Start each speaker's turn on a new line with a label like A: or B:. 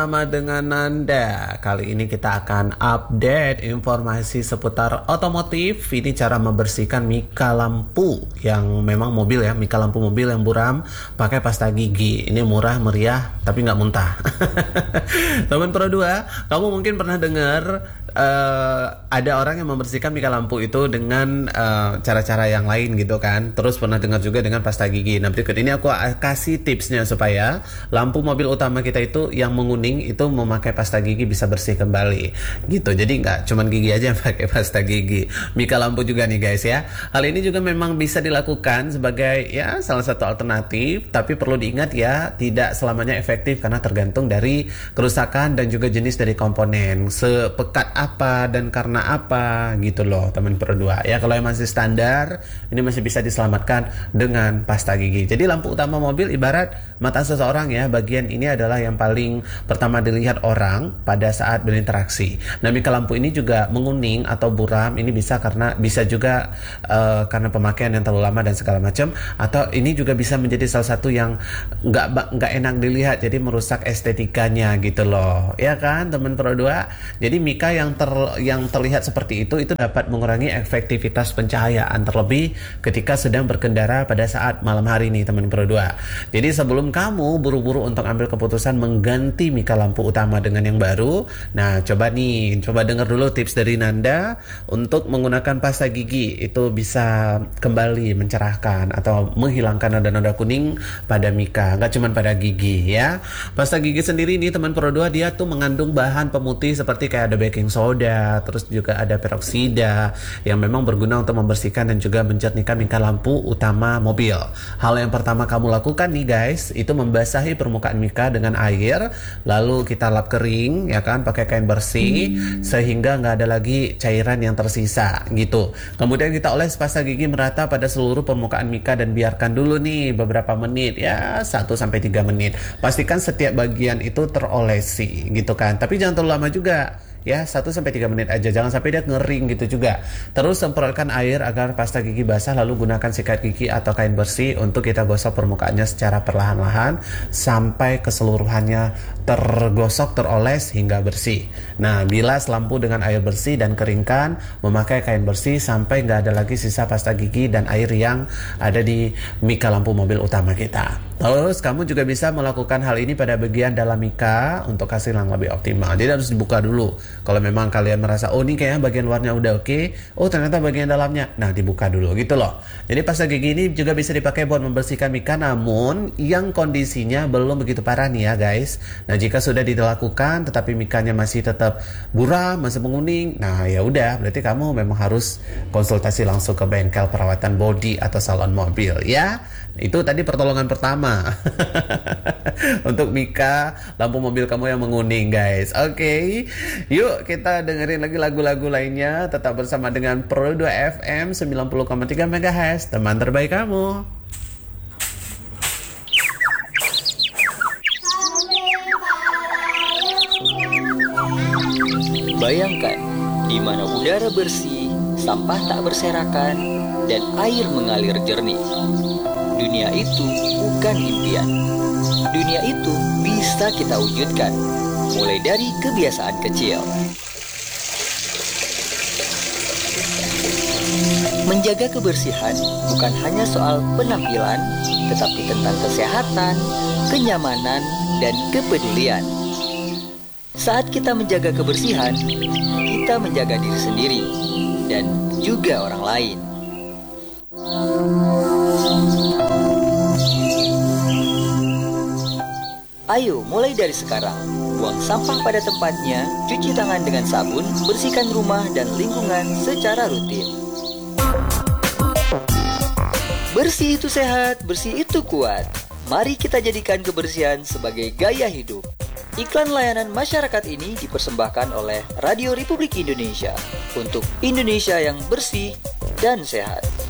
A: Sama dengan Nanda. Kali ini kita akan update informasi seputar otomotif. Ini cara membersihkan mika lampu yang memang mobil ya, mika lampu mobil yang buram pakai pasta gigi. Ini murah meriah tapi nggak muntah. Teman Pro 2, kamu mungkin pernah dengar ada orang yang membersihkan mika lampu itu dengan cara-cara yang lain gitu kan. Terus pernah dengar juga dengan pasta gigi. Nah, berikut ini aku kasih tipsnya supaya lampu mobil utama kita itu yang menguning itu memakai pasta gigi bisa bersih kembali gitu. Jadi nggak cuman gigi aja yang pakai pasta gigi, mika lampu juga nih guys ya. Hal ini juga memang bisa dilakukan sebagai ya salah satu alternatif, tapi perlu diingat ya tidak selamanya efektif karena tergantung dari kerusakan dan juga jenis dari komponen, sepekat apa dan karena apa gitu loh teman Pro 2 ya. Kalau yang masih standar ini masih bisa diselamatkan dengan pasta gigi. Jadi lampu utama mobil ibarat mata seseorang ya, bagian ini adalah yang paling pertama dilihat orang pada saat berinteraksi. Nah, mika lampu ini juga menguning atau buram, ini bisa juga karena pemakaian yang terlalu lama dan segala macam, atau ini juga bisa menjadi salah satu yang nggak enak dilihat, jadi merusak estetikanya gitu loh, ya kan teman Pro 2. Jadi mika yang terlihat seperti itu dapat mengurangi efektivitas pencahayaan, terlebih ketika sedang berkendara pada saat malam hari nih teman Pro 2. Jadi sebelum kamu buru-buru untuk ambil keputusan mengganti mika lampu utama dengan yang baru, nah coba dengar dulu tips dari Nanda untuk menggunakan pasta gigi. Itu bisa kembali mencerahkan atau menghilangkan nada-nada kuning pada mika, nggak cuma pada gigi ya. Pasta gigi sendiri ini teman Pro 2 dia tuh mengandung bahan pemutih seperti kayak ada baking soda, terus juga ada peroksida yang memang berguna untuk membersihkan dan juga menjernihkan mika lampu utama mobil. Hal yang pertama kamu lakukan nih guys, itu membasahi permukaan mika dengan air, lalu kita lap kering ya kan pakai kain bersih sehingga nggak ada lagi cairan yang tersisa gitu. Kemudian kita oles pasta gigi merata pada seluruh permukaan mika dan biarkan dulu nih beberapa menit ya, 1-3 menit. Pastikan setiap bagian itu terolesi gitu kan, tapi jangan terlalu lama juga ya, 1-3 menit aja, jangan sampai dia ngering gitu juga. Terus semprotkan air agar pasta gigi basah, lalu gunakan sikat gigi atau kain bersih untuk kita gosok permukaannya secara perlahan-lahan sampai keseluruhannya tergosok, teroles hingga bersih. Nah, bilas lampu dengan air bersih dan keringkan memakai kain bersih sampai nggak ada lagi sisa pasta gigi dan air yang ada di mika lampu mobil utama kita. Terus kamu juga bisa melakukan hal ini pada bagian dalam mika untuk hasil yang lebih optimal. Jadi harus dibuka dulu. Kalau memang kalian merasa oh ini kayaknya bagian luarnya udah oke, oh ternyata bagian dalamnya, nah dibuka dulu gitu loh. Jadi pasta gigi ini juga bisa dipakai buat membersihkan mika, namun yang kondisinya belum begitu parah nih ya guys. Nah, jika sudah dilakukan tetapi mikanya masih tetap buram, masih menguning, nah ya udah berarti kamu memang harus konsultasi langsung ke bengkel perawatan bodi atau salon mobil ya. Itu tadi pertolongan pertama untuk mika lampu mobil kamu yang menguning guys. Oke, yuk kita dengerin lagi lagu-lagu lainnya. Tetap bersama dengan Pro 2 FM 90,3 MHz, teman terbaik kamu.
B: Bayangkan, di mana udara bersih, sampah tak berserakan, dan air mengalir jernih. Dunia itu bukan impian. Dunia itu bisa kita wujudkan, mulai dari kebiasaan kecil. Menjaga kebersihan bukan hanya soal penampilan, tetapi tentang kesehatan, kenyamanan, dan kepedulian. Saat kita menjaga kebersihan, kita menjaga diri sendiri dan juga orang lain. Ayo mulai dari sekarang, buang sampah pada tempatnya, cuci tangan dengan sabun, bersihkan rumah dan lingkungan secara rutin. Bersih itu sehat, bersih itu kuat. Mari kita jadikan kebersihan sebagai gaya hidup. Iklan layanan masyarakat ini dipersembahkan oleh Radio Republik Indonesia untuk Indonesia yang bersih dan sehat.